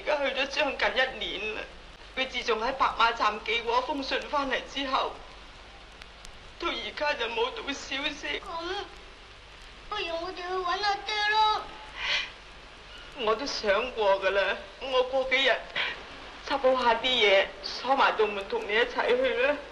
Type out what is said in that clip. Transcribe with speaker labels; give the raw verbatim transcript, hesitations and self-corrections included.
Speaker 1: 而家去咗將近一年啦。佢自從喺白馬站寄過一封信翻嚟之後，到而家就冇到消息。
Speaker 2: 咁，不如我哋去揾阿爹咯。
Speaker 1: 我都想過噶啦，我過幾日執好下啲嘢，鎖埋道門同你一齊去啦。